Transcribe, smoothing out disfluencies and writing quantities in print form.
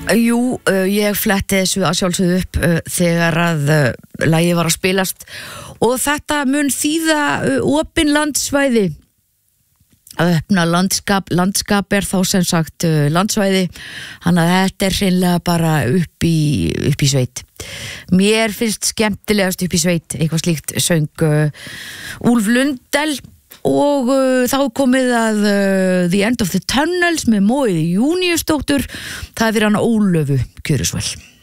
Jú, ég fletti þessu að sjálfsögðu upp þegar að lagið var að spilast og þetta mun þýða opin landsvæði öppna landskap þá sem sagt landsvæði, hann að þetta hreinlega bara upp í sveit. Mér finnst skemmtilegast upp í sveit, eitthvað slíkt söng Úlf Lundell og þá komið að The End of the Tunnels með Móiði Júníusdóttur, það er hann Ólöfu Kjörusvel.